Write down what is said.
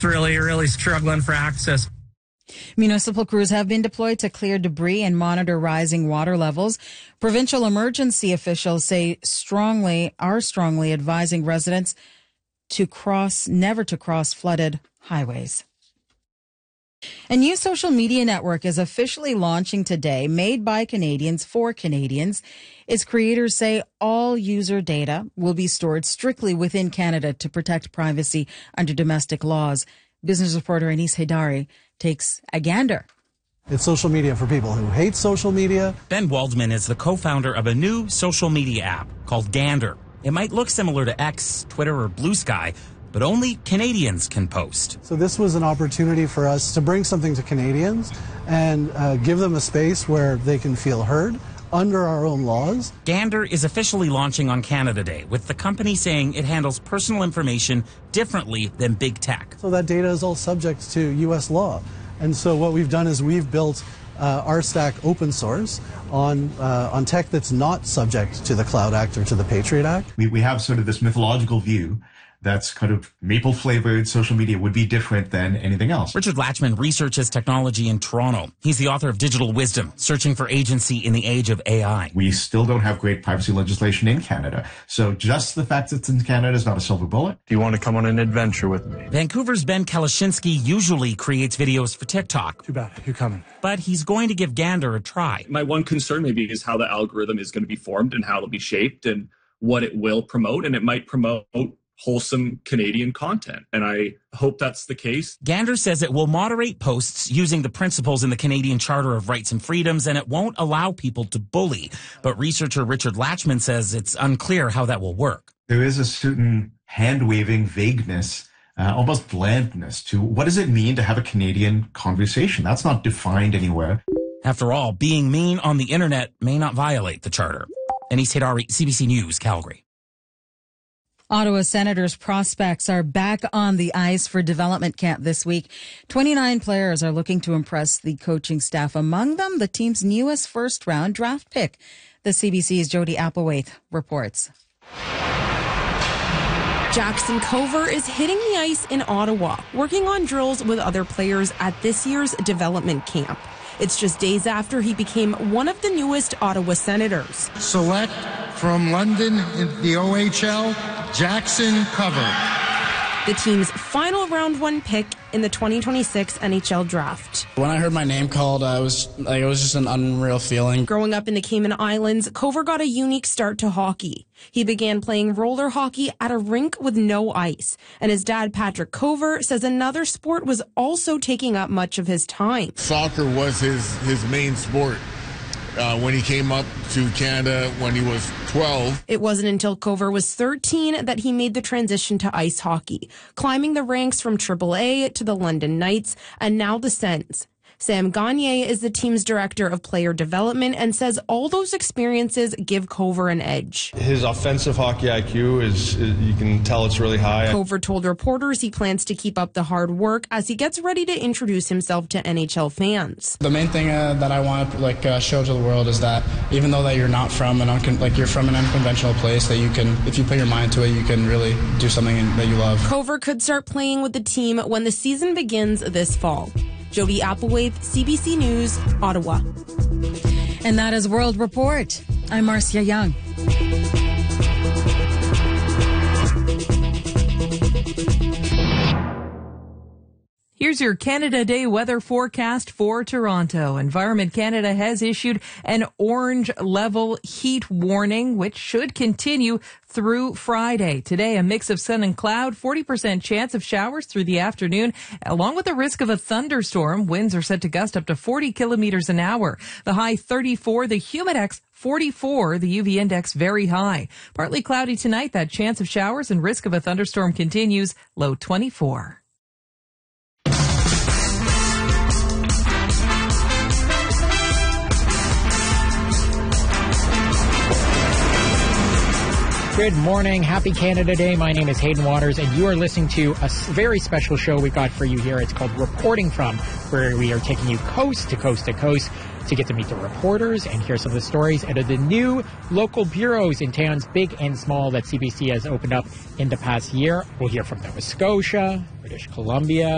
really struggling for access. Municipal crews have been deployed to clear debris and monitor rising water levels. Provincial emergency officials say are strongly advising residents never to cross flooded highways. A new social media network is officially launching today, made by Canadians for Canadians. Its creators say all user data will be stored strictly within Canada to protect privacy under domestic laws. Business reporter Anis Haidari takes a gander. It's social media for people who hate social media. Ben Waldman is the co-founder of a new social media app called Gander. It might look similar to X, Twitter, or Blue Sky, but only Canadians can post. So this was an opportunity for us to bring something to Canadians and give them a space where they can feel heard under our own laws. Gander is officially launching on Canada Day, with the company saying it handles personal information differently than big tech. So that data is all subject to U.S. law. And so what we've done is we've built our stack open source on tech that's not subject to the Cloud Act or to the Patriot Act. We have sort of this mythological view that's kind of maple-flavored social media would be different than anything else. Richard Latchman researches technology in Toronto. He's the author of Digital Wisdom, Searching for Agency in the Age of AI. We still don't have great privacy legislation in Canada. So just the fact that it's in Canada is not a silver bullet. Do you want to come on an adventure with me? Vancouver's Ben Kalashinsky usually creates videos for TikTok. Too bad. You're coming. But he's going to give Gander a try. My one concern maybe is how the algorithm is going to be formed and how it'll be shaped and what it will promote. And it might promote wholesome Canadian content. And I hope that's the case. Gander says it will moderate posts using the principles in the Canadian Charter of Rights and Freedoms, and it won't allow people to bully. But researcher Richard Latchman says it's unclear how that will work. There is a certain hand-waving vagueness, almost blandness to what does it mean to have a Canadian conversation? That's not defined anywhere. After all, being mean on the internet may not violate the Charter. Anis Haidari, CBC News, Calgary. Ottawa Senators prospects are back on the ice for development camp this week. 29 players are looking to impress the coaching staff. Among them, the team's newest first-round draft pick. The CBC's Jody Applewhite reports. Jackson Cover is hitting the ice in Ottawa, working on drills with other players at this year's development camp. It's just days after he became one of the newest Ottawa Senators. Select from London in the OHL, Jackson Cover. The team's final round one pick in the 2026 NHL draft. When I heard my name called, it was just an unreal feeling. Growing up in the Cayman Islands, Cover got a unique start to hockey. He began playing roller hockey at a rink with no ice. And his dad, Patrick Cover, says another sport was also taking up much of his time. Soccer was his main sport. When he came up to Canada when he was 12. It wasn't until Cover was 13 that he made the transition to ice hockey, climbing the ranks from AAA to the London Knights and now the Sens. Sam Gagne is the team's director of player development and says all those experiences give Cover an edge. His offensive hockey IQ is you can tell it's really high. Cover told reporters he plans to keep up the hard work as he gets ready to introduce himself to NHL fans. The main thing that I want to show to the world is that even though that you're not from you're from an unconventional place, that you can, if you put your mind to it, you can really do something that you love. Cover could start playing with the team when the season begins this fall. Jody Applewhite, CBC News, Ottawa. And that is World Report. I'm Marcia Young. Here's your Canada Day weather forecast for Toronto. Environment Canada has issued an orange level heat warning, which should continue through Friday. Today, a mix of sun and cloud, 40% chance of showers through the afternoon, along with the risk of a thunderstorm. Winds are set to gust up to 40 kilometers an hour. The high 34, the humidex 44, the UV index very high. Partly cloudy tonight. That chance of showers and risk of a thunderstorm continues. Low 24. Good morning. Happy Canada Day. My name is Hayden Waters, and you are listening to a very special show we've got for you here. It's called Reporting From, where we are taking you coast to coast to coast to get to meet the reporters and hear some of the stories out of the new local bureaus in towns big and small that CBC has opened up in the past year. We'll hear from Nova Scotia, British Columbia,